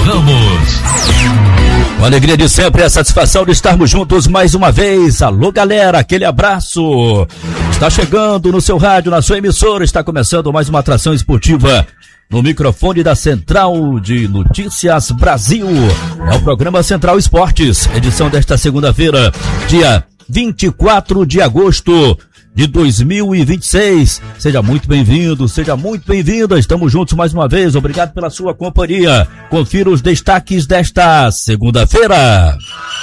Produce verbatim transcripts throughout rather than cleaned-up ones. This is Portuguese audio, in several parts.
Ramos. Com alegria de sempre, a satisfação de estarmos juntos mais uma vez. Alô, galera, aquele abraço. Está chegando no seu rádio, na sua emissora, está começando mais uma atração esportiva no microfone da Central de Notícias Brasil. É o programa Central Esportes, edição desta segunda-feira, dia vinte e quatro de agosto de dois mil e vinte e seis. Seja muito bem-vindo, seja muito bem-vinda. Estamos juntos mais uma vez. Obrigado pela sua companhia. Confira os destaques desta segunda-feira.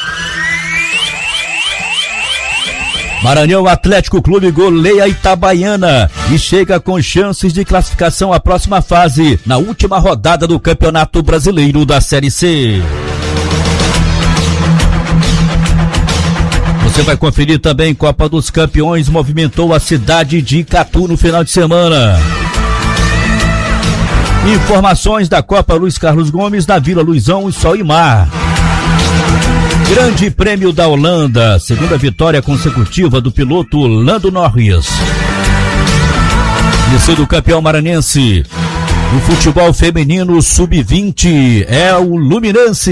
Maranhão Atlético Clube goleia Itabaiana e chega com chances de classificação à próxima fase na última rodada do Campeonato Brasileiro da Série C. Você vai conferir também Copa dos Campeões movimentou a cidade de Icatu no final de semana. Informações da Copa Luiz Carlos Gomes na Vila Luizão e Sol e Mar. Grande Prêmio da Holanda, segunda vitória consecutiva do piloto Lando Norris. Início do campeão maranhense no futebol feminino sub vinte é o Luminense.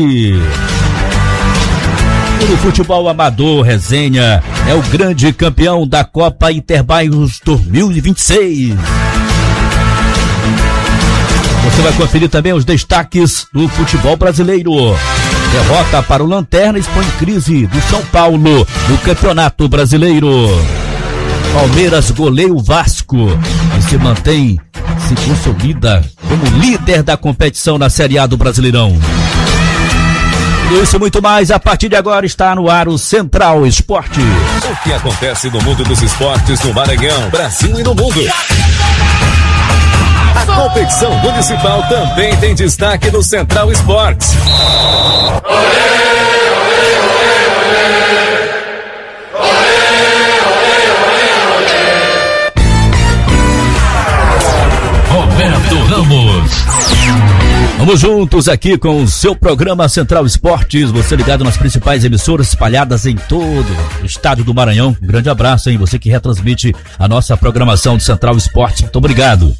E no futebol amador, Resenha é o grande campeão da Copa Interbairros dois mil e vinte e seis. Você vai conferir também os destaques do futebol brasileiro. Derrota para o Lanterna expõe crise do São Paulo no Campeonato Brasileiro. Palmeiras goleia o Vasco e se mantém, se consolida como líder da competição na Série A do Brasileirão. Tudo isso e muito mais, a partir de agora está no ar o Central Esportes. O que acontece no mundo dos esportes no Maranhão, Brasil e no mundo. A competição municipal também tem destaque no Central Esportes. Roberto Ramos. Vamos juntos aqui com o seu programa Central Esportes, você ligado nas principais emissoras espalhadas em todo o estado do Maranhão. Um grande abraço, hein? Você que retransmite a nossa programação do Central Esportes. Muito obrigado.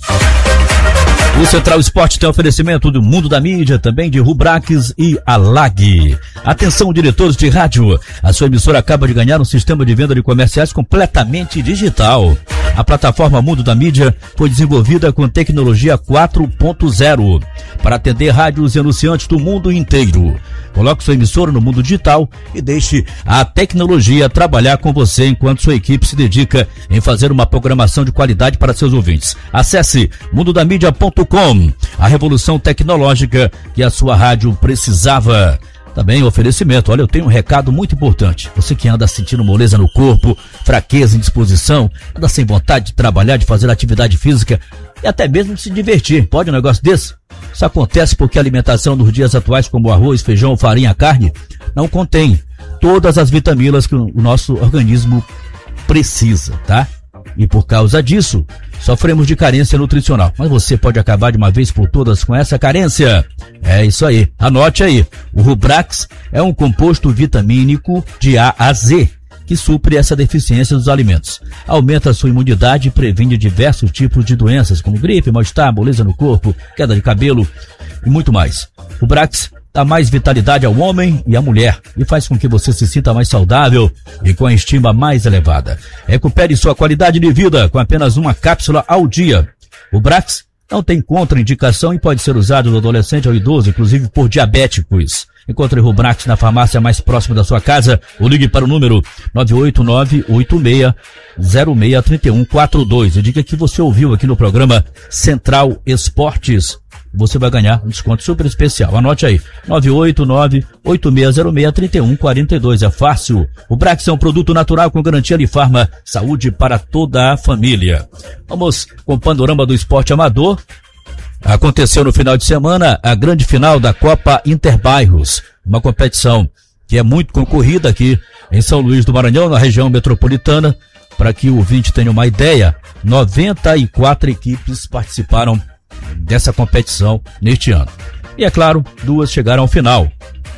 O Central Esporte tem oferecimento do Mundo da Mídia, também de Rubrax e Alag. Atenção, diretores de rádio, a sua emissora acaba de ganhar um sistema de venda de comerciais completamente digital. A plataforma Mundo da Mídia foi desenvolvida com tecnologia quatro ponto zero para atender rádios e anunciantes do mundo inteiro. Coloque sua emissora no mundo digital e deixe a tecnologia trabalhar com você enquanto sua equipe se dedica em fazer uma programação de qualidade para seus ouvintes. Acesse mundo da mídia ponto com, a revolução tecnológica que a sua rádio precisava. Também oferecimento, olha, eu tenho um recado muito importante. Você que anda sentindo moleza no corpo, fraqueza, indisposição, anda sem vontade de trabalhar, de fazer atividade física e até mesmo de se divertir. Pode um negócio desse? Isso acontece porque a alimentação nos dias atuais, como arroz, feijão, farinha, carne, não contém todas as vitaminas que o nosso organismo precisa, tá? E por causa disso, sofremos de carência nutricional. Mas você pode acabar de uma vez por todas com essa carência. É isso aí, anote aí. O Rubrax é um composto vitamínico de A a Z que supre essa deficiência dos alimentos. Aumenta a sua imunidade e previne diversos tipos de doenças, como gripe, mal-estar, moleza no corpo, queda de cabelo e muito mais. O Rubrax dá mais vitalidade ao homem e à mulher e faz com que você se sinta mais saudável e com a estima mais elevada. Recupere sua qualidade de vida com apenas uma cápsula ao dia. O Rubrax não tem contraindicação e pode ser usado do adolescente ao idoso, inclusive por diabéticos. Encontre Rubrax na farmácia mais próxima da sua casa ou ligue para o número nove oito nove, oito seis zero seis três um quatro dois e diga que você ouviu aqui no programa Central Esportes. Você vai ganhar um desconto super especial. Anote aí, nove oito nove, oito seis zero seis três um quatro dois. É fácil. O Brax é um produto natural com garantia de farma, saúde para toda a família. Vamos com o panorama do esporte amador. Aconteceu no final de semana a grande final da Copa Interbairros, uma competição que é muito concorrida aqui em São Luís do Maranhão, na região metropolitana. Para que o ouvinte tenha uma ideia, noventa e quatro equipes participaram dessa competição neste ano. E é claro, duas chegaram ao final.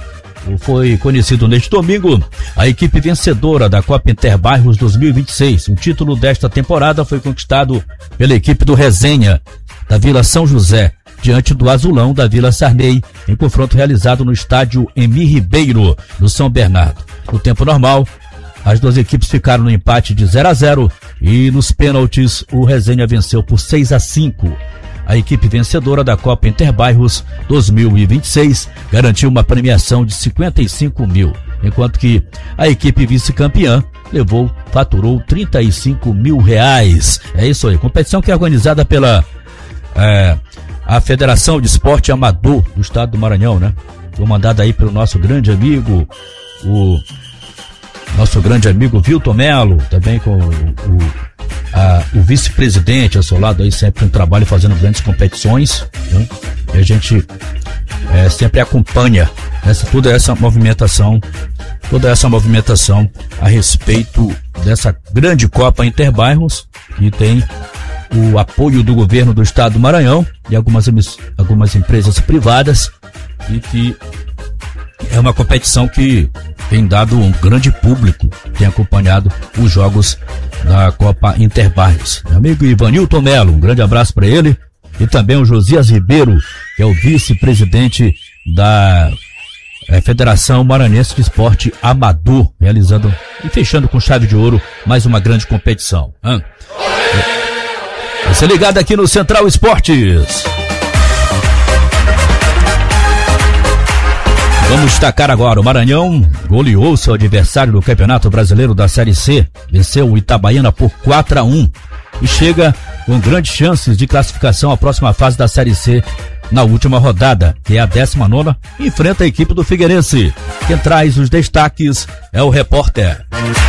Foi conhecido neste domingo a equipe vencedora da Copa Interbairros dois mil e vinte e seis. O título desta temporada foi conquistado pela equipe do Resenha, da Vila São José, diante do Azulão da Vila Sarney, em confronto realizado no estádio Emi Ribeiro, no São Bernardo. No tempo normal, as duas equipes ficaram no empate de zero a zero e nos pênaltis o Resenha venceu por seis a cinco. A equipe vencedora da Copa Interbairros dois mil e vinte e seis garantiu uma premiação de cinquenta e cinco mil, enquanto que a equipe vice-campeã levou, faturou trinta e cinco mil reais. É isso aí, competição que é organizada pela é, a Federação de Esporte Amador do Estado do Maranhão, né? Comandada aí pelo nosso grande amigo, o nosso grande amigo Vilton Melo, também com o, o, a, o vice-presidente ao seu lado aí, sempre um trabalho fazendo grandes competições, né? E a gente é, sempre acompanha essa, toda essa movimentação, toda essa movimentação a respeito dessa grande Copa Interbairros, que tem o apoio do governo do estado do Maranhão e algumas, algumas empresas privadas, e que é uma competição que tem dado um grande público, tem acompanhado os jogos da Copa Interbairros. Meu amigo Ivanilton Melo, um grande abraço para ele, e também o Josias Ribeiro, que é o vice-presidente da é, Federação Maranhense de Esporte Amador, realizando e fechando com chave de ouro mais uma grande competição. Hã? Você ligado aqui no Central Esportes. Vamos destacar agora, o Maranhão goleou seu adversário no Campeonato Brasileiro da Série C, venceu o Itabaiana por quatro a um e chega com grandes chances de classificação à próxima fase da Série C na última rodada, que é a décima nona, e enfrenta a equipe do Figueirense. Quem traz os destaques é o repórter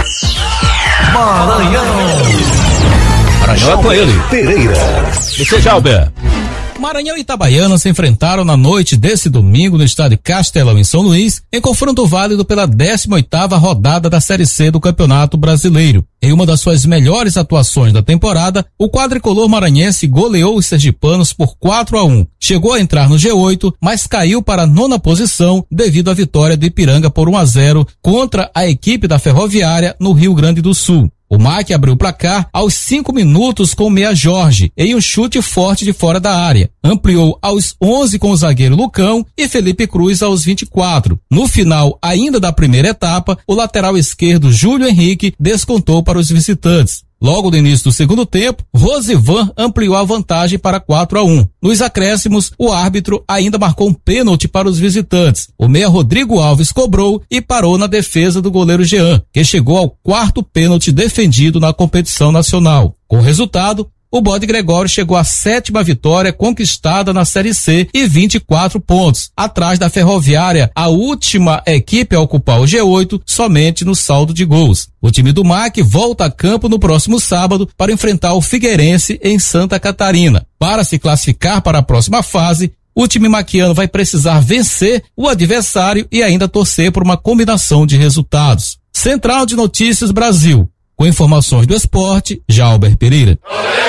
Maranhão. Maranhão é com ele, Pereira. Você, Jalber. Maranhão e Itabaiana se enfrentaram na noite desse domingo no estádio Castelão, em São Luís, em confronto válido pela décima oitava rodada da Série C do Campeonato Brasileiro. Em uma das suas melhores atuações da temporada, o quadricolor maranhense goleou os sergipanos por quatro a um. Chegou a entrar no G oito, mas caiu para a nona posição devido à vitória do Ipiranga por um a zero contra a equipe da Ferroviária no Rio Grande do Sul. O M A C abriu o placar aos cinco minutos com o meia Jorge, em um chute forte de fora da área. Ampliou aos onze com o zagueiro Lucão e Felipe Cruz aos vinte e quatro. No final, ainda da primeira etapa, o lateral esquerdo Júlio Henrique descontou para os visitantes. Logo no início do segundo tempo, Rosivan ampliou a vantagem para quatro a um. Nos acréscimos, o árbitro ainda marcou um pênalti para os visitantes. O meia Rodrigo Alves cobrou e parou na defesa do goleiro Jean, que chegou ao quarto pênalti defendido na competição nacional. Com o resultado, o Bode Gregório chegou à sétima vitória conquistada na Série C e vinte e quatro pontos, atrás da Ferroviária, a última equipe a ocupar o G oito, somente no saldo de gols. O time do M A C volta a campo no próximo sábado para enfrentar o Figueirense em Santa Catarina. Para se classificar para a próxima fase, o time maquiano vai precisar vencer o adversário e ainda torcer por uma combinação de resultados. Central de Notícias Brasil. Com informações do esporte, Jalber Pereira.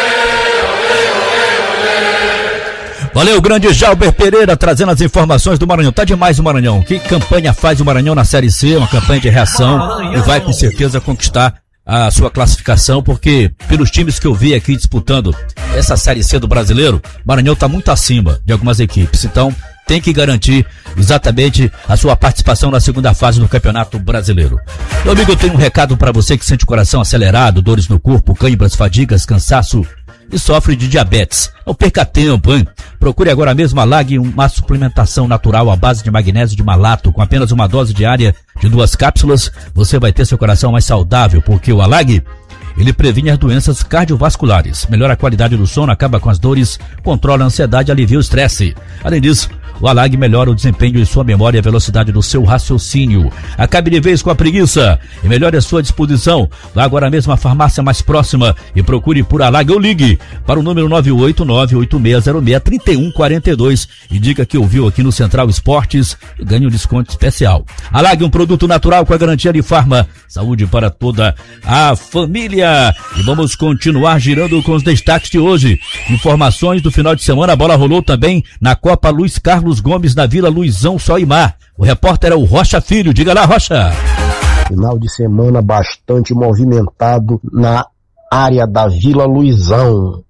Valeu, grande Jalber Pereira, trazendo as informações do Maranhão. Tá demais o Maranhão. Que campanha faz o Maranhão na Série C? Uma campanha de reação. Maranhão. E vai com certeza conquistar a sua classificação, porque pelos times que eu vi aqui disputando essa Série C do Brasileiro, o Maranhão tá muito acima de algumas equipes. Então, tem que garantir exatamente a sua participação na segunda fase do Campeonato Brasileiro. Meu amigo, eu tenho um recado para você que sente o coração acelerado, dores no corpo, câimbras, fadigas, cansaço e sofre de diabetes. Não perca tempo, hein? Procure agora mesmo a Lag, uma suplementação natural à base de magnésio de malato. Com apenas uma dose diária de duas cápsulas, você vai ter seu coração mais saudável, porque o Alag, ele previne as doenças cardiovasculares, melhora a qualidade do sono, acaba com as dores, controla a ansiedade e alivia o estresse. Além disso, o Alag melhora o desempenho de sua memória e a velocidade do seu raciocínio. Acabe de vez com a preguiça e melhore a sua disposição. Vá agora mesmo à farmácia mais próxima e procure por Alag ou ligue para o número nove oito nove oito seis zero seis três um quatro dois e diga que ouviu aqui no Central Esportes e ganhe um desconto especial. Alag, um produto natural com a garantia de Farma. Saúde para toda a família. E vamos continuar girando com os destaques de hoje. Informações do final de semana, a bola rolou também na Copa Luiz Carlos Gomes, na Vila Luizão Soimar. O repórter é o Rocha Filho. Diga lá, Rocha. Final de semana bastante movimentado na área da Vila Luizão.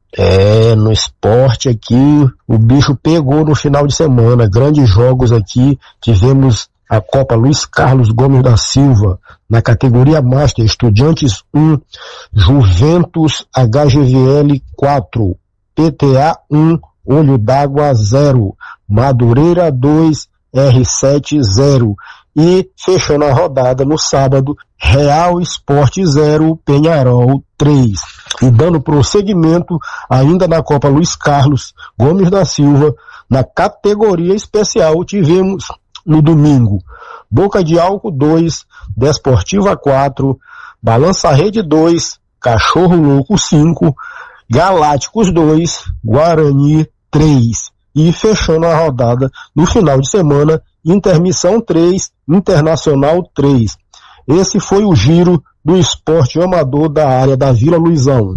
É, no esporte aqui, o bicho pegou no final de semana, grandes jogos aqui, tivemos a Copa Luiz Carlos Gomes da Silva, na categoria Master, Estudiantes um, Juventus H G V L quatro, P T A um, Olho d'Água zero, Madureira dois, R sete zero, e fechando a rodada no sábado, Real Esporte zero, Penharol três. E dando prosseguimento, ainda na Copa Luiz Carlos Gomes da Silva, na categoria especial, tivemos no domingo, Boca de Álcool dois, Desportiva quatro, Balança Rede dois, Cachorro Louco cinco, Galácticos dois, Guarani três. E fechando a rodada no final de semana, Intermissão três, Internacional três. Esse foi o giro do esporte amador da área da Vila Luizão.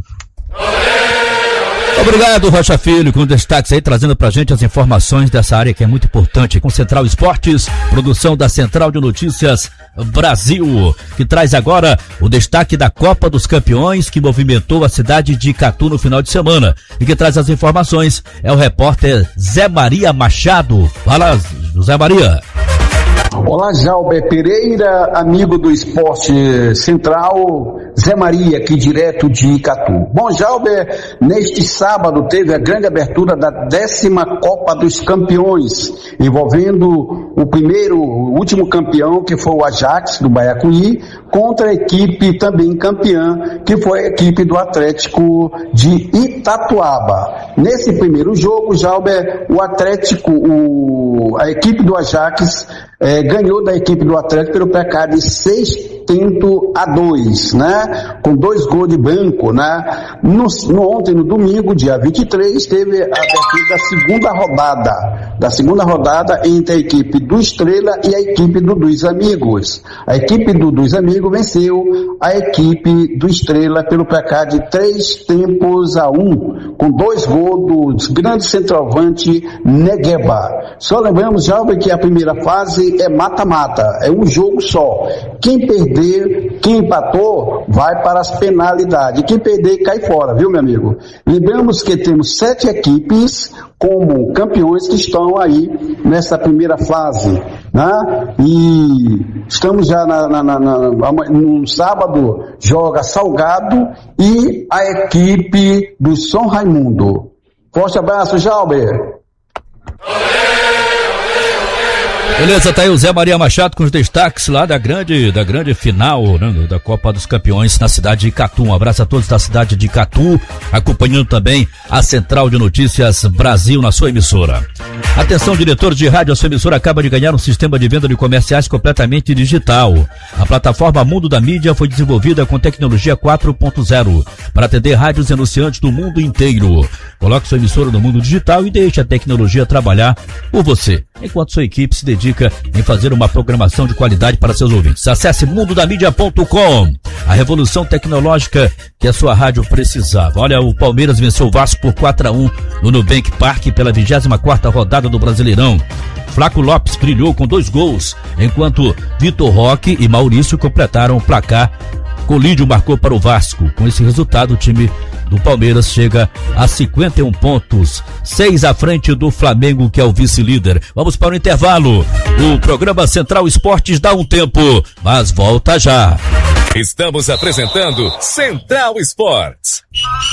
Obrigado, Rocha Filho, com destaques aí, trazendo pra gente as informações dessa área que é muito importante, com Central Esportes, produção da Central de Notícias Brasil, que traz agora o destaque da Copa dos Campeões, que movimentou a cidade de Icatu no final de semana, e que traz as informações é o repórter Zé Maria Machado. Fala, Zé Maria. Olá, Jalber Pereira, amigo do Esporte Central, Zé Maria, aqui direto de Icatu. Bom, Jalber, neste sábado teve a grande abertura da décima Copa dos Campeões, envolvendo o primeiro, o último campeão, que foi o Ajax do Baiacuí, contra a equipe também campeã, que foi a equipe do Atlético de Itatuaba. Nesse primeiro jogo, Jalber, o Atlético, o, a equipe do Ajax É, ganhou da equipe do Atlético pelo placar de seis tento a dois, né? Com dois gols de branco, né? No, no, ontem, no domingo, dia vinte e três, teve a abertura da segunda rodada, da segunda rodada entre a equipe do Estrela e a equipe do Dos Amigos. A equipe do Dos Amigos venceu a equipe do Estrela pelo placar de três tempos a um, com dois gols do grande centroavante Negueba. Só lembramos, já que a primeira fase é mata-mata, é um jogo só. Quem perder, quem empatou, vai para as penalidades. Quem perder, cai fora, viu, meu amigo? Lembramos que temos sete equipes como campeões que estão aí nessa primeira fase, né? E estamos já na, na, na, na, no sábado, joga Salgado e a equipe do São Raimundo. Forte abraço, Jalber. Beleza, tá aí o Zé Maria Machado com os destaques lá da grande, da grande final, né, da Copa dos Campeões na cidade de Icatu. Um abraço a todos da cidade de Icatu, acompanhando também a Central de Notícias Brasil na sua emissora. Atenção, diretor de rádio, a sua emissora acaba de ganhar um sistema de venda de comerciais completamente digital. A plataforma Mundo da Mídia foi desenvolvida com tecnologia quatro ponto zero para atender rádios e anunciantes do mundo inteiro. Coloque sua emissora no mundo digital e deixe a tecnologia trabalhar por você, enquanto sua equipe se dedica em fazer uma programação de qualidade para seus ouvintes. Acesse mundo da mídia ponto com, a revolução tecnológica que a sua rádio precisava. Olha, o Palmeiras venceu o Vasco por quatro a um no Nubank Park pela vigésima quarta rodada do Brasileirão. Flaco Lopes brilhou com dois gols, enquanto Vitor Roque e Maurício completaram o placar. Colídio marcou para o Vasco. Com esse resultado, o time do Palmeiras chega a cinquenta e um pontos, seis à frente do Flamengo, que é o vice-líder. Vamos para o intervalo. O programa Central Esportes dá um tempo, mas volta já. Estamos apresentando Central Esportes.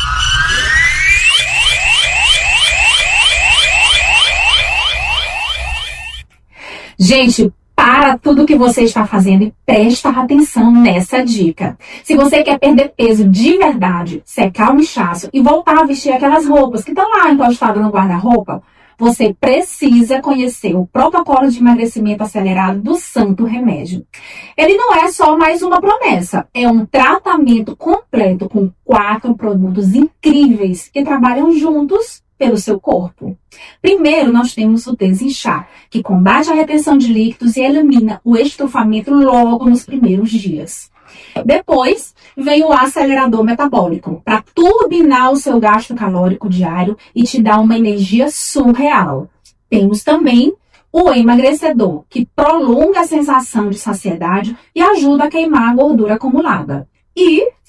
Gente, para tudo que você está fazendo e presta atenção nessa dica. Se você quer perder peso de verdade, secar o inchaço e voltar a vestir aquelas roupas que estão lá encostadas no guarda-roupa, você precisa conhecer o protocolo de emagrecimento acelerado do Santo Remédio. Ele não é só mais uma promessa, é um tratamento completo com quatro produtos incríveis que trabalham juntos pelo seu corpo. Primeiro, nós temos o Desinchar, que combate a retenção de líquidos e elimina o estufamento logo nos primeiros dias. Depois, vem o acelerador metabólico, para turbinar o seu gasto calórico diário e te dar uma energia surreal. Temos também o emagrecedor, que prolonga a sensação de saciedade e ajuda a queimar a gordura acumulada. E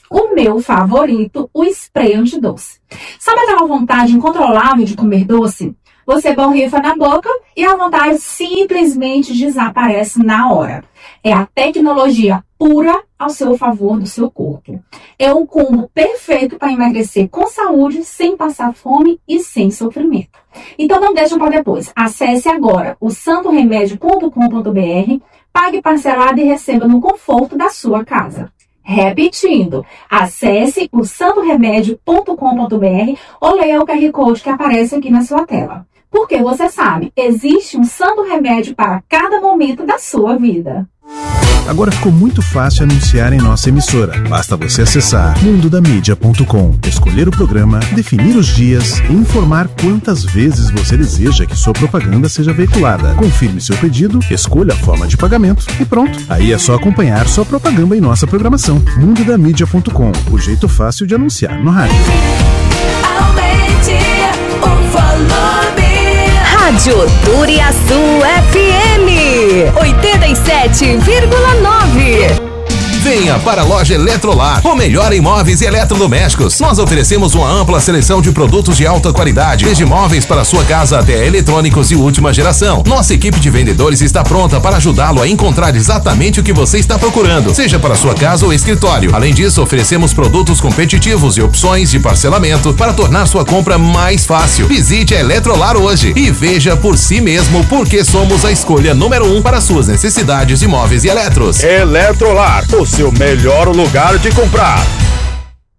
o meu favorito, o spray antidoce. Sabe aquela vontade incontrolável de comer doce? Você borrifa na boca e a vontade simplesmente desaparece na hora. É a tecnologia pura ao seu favor do seu corpo. É um combo perfeito para emagrecer com saúde, sem passar fome e sem sofrimento. Então não deixa para depois. Acesse agora o santo remédio ponto com ponto b r, pague parcelado e receba no conforto da sua casa. Repetindo, acesse o santo remédio ponto com ponto b r ou leia o Q R Code que aparece aqui na sua tela. Porque você sabe, existe um santo remédio para cada momento da sua vida. Agora ficou muito fácil anunciar em nossa emissora. Basta você acessar mundo da mídia ponto com, escolher o programa, definir os dias e informar quantas vezes você deseja que sua propaganda seja veiculada. Confirme seu pedido, escolha a forma de pagamento e pronto. Aí é só acompanhar sua propaganda em nossa programação. mundo da mídia ponto com, o jeito fácil de anunciar no rádio. Aumente o volume. Rádio Turiaçu F M oitenta e sete vírgula nove. Venha para a loja Eletrolar, o melhor em móveis e eletrodomésticos. Nós oferecemos uma ampla seleção de produtos de alta qualidade, desde móveis para sua casa até eletrônicos de última geração. Nossa equipe de vendedores está pronta para ajudá-lo a encontrar exatamente o que você está procurando, seja para sua casa ou escritório. Além disso, oferecemos produtos competitivos e opções de parcelamento para tornar sua compra mais fácil. Visite a Eletrolar hoje e veja por si mesmo porque somos a escolha número um para suas necessidades de móveis e eletros. Eletrolar, o seu melhor lugar de comprar.